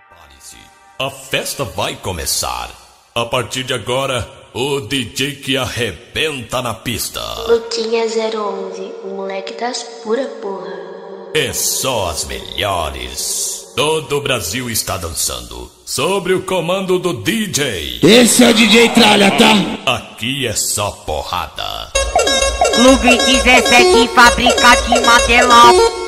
Prepare-se, a festa vai começar. A partir de agora, o DJ que arrebenta na pista. Luquinha 011, o moleque das pura porra. É só as melhores. Todo o Brasil está dançando sobre o comando do DJ. Esse é o DJ Tralha, tá? Aqui é só porrada. Clube 17, fábrica de material.